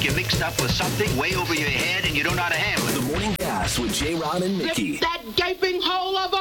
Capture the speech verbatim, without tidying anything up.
think you're mixed up with something way over your head and you don't know how to handle it. The Morning Gas with J. Rod and Mickey. That gaping hole of a